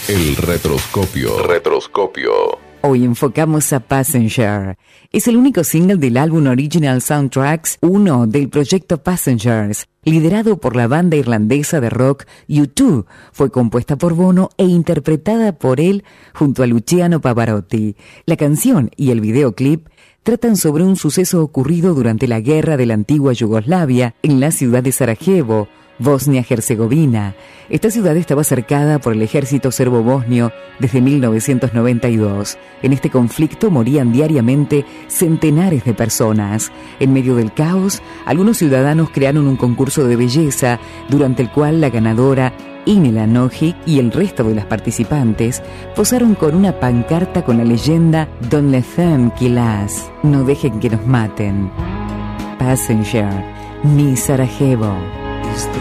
El retroscopio. Retroscopio. Hoy enfocamos a Passenger. Es el único single del álbum Original Soundtracks 1 del proyecto Passengers, liderado por la banda irlandesa de rock U2. Fue compuesta por Bono e interpretada por él junto a Luciano Pavarotti. La canción y el videoclip tratan sobre un suceso ocurrido durante la guerra de la antigua Yugoslavia en la ciudad de Sarajevo, Bosnia-Herzegovina. Esta ciudad estaba cercada por el ejército serbo-bosnio desde 1992. En este conflicto morían diariamente centenares de personas. En medio del caos, algunos ciudadanos crearon un concurso de belleza durante el cual la ganadora, Inela Nojic, y el resto de las participantes posaron con una pancarta con la leyenda Don't let them kill us. No dejen que nos maten. Passenger, mi Sarajevo.